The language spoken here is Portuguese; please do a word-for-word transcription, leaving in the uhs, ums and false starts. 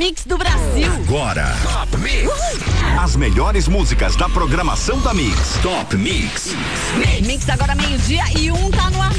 Mix do Brasil. Agora, Top Mix. Uhul. As melhores músicas da programação da Mix. Top Mix. Mix, Mix agora meio-dia e um tá no ar.